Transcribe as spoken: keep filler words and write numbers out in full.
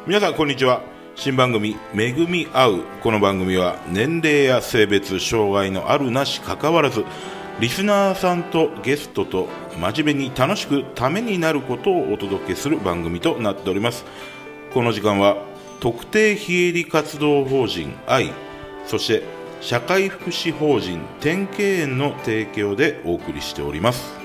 皆さんこんにちは。新番組めぐみ合う。この番組は年齢や性別障害のあるなし関わらず、リスナーさんとゲストと真面目に楽しくためになることをお届けする番組となっております。この時間は特定非営利活動法人愛、そして社会福祉法人天慶園の提供でお送りしております。